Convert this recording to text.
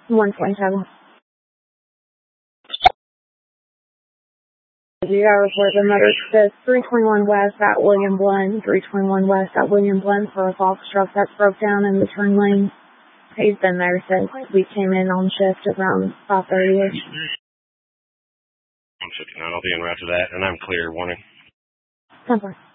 127. You got to report the motor says 321 West at William Blenn, 321 West at William Blenn for a box truck that broke down in the turn lane. He's been there since we came in on shift around 5:30ish. 159, I'll be en route to that, and I'm clear. Warning. 10-4.